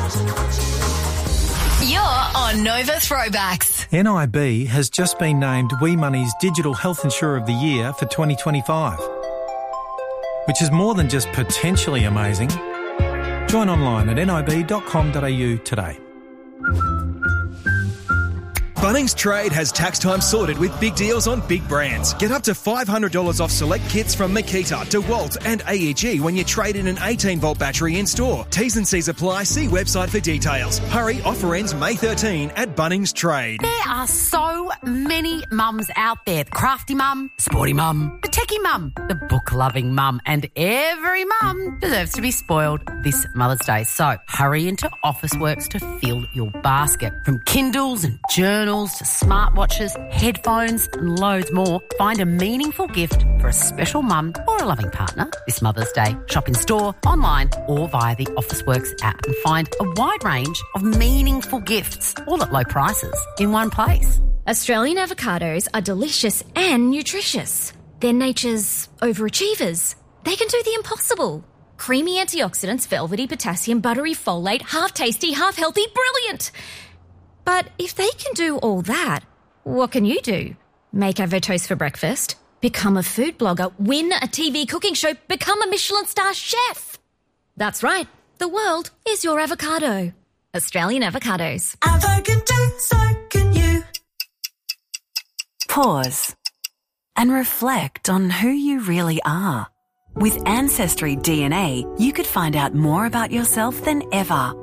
You're on Nova Throwbacks. NIB has just been named WeMoney's Digital Health Insurer of the Year for 2025, which is more than just potentially amazing. Join online at nib.com.au today. Bunnings Trade has tax time sorted with big deals on big brands. Get up to $500 off select kits from Makita, DeWalt and AEG when you trade in an 18-volt battery in-store. T's and C's apply. See website for details. Hurry, offer ends May 13 at Bunnings Trade. There are so many mums out there. The crafty mum, sporty mum, the techie mum, the book-loving mum, and every mum deserves to be spoiled this Mother's Day. So hurry into Officeworks to fill your basket. From Kindles and journals to smartwatches, headphones and loads more, find a meaningful gift for a special mum or a loving partner this Mother's Day. Shop in store, online or via the Officeworks app and find a wide range of meaningful gifts, all at low prices, in one place. Australian avocados are delicious and nutritious. They're nature's overachievers. They can do the impossible. Creamy antioxidants, velvety potassium, buttery folate, half tasty, half healthy, brilliant. But if they can do all that, what can you do? Make avotoast for breakfast? Become a food blogger? Win a TV cooking show? Become a Michelin star chef? That's right. The world is your avocado. Australian avocados. Avo can do, so can you. Pause and reflect on who you really are. With Ancestry DNA, you could find out more about yourself than ever.